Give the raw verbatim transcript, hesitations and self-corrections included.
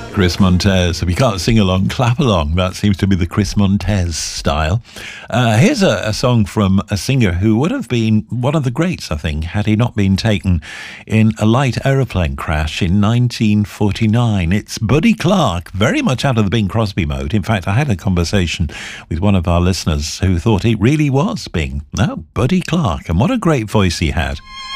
Chris Montez. If you can't sing along, clap along. That seems to be the Chris Montez style. Uh, here's a, a song from a singer who would have been one of the greats, I think, had he not been taken in a light aeroplane crash in nineteen forty-nine. It's Buddy Clark, very much out of the Bing Crosby mode. In fact, I had a conversation with one of our listeners who thought it really was Bing. No, Buddy Clark. And what a great voice he had.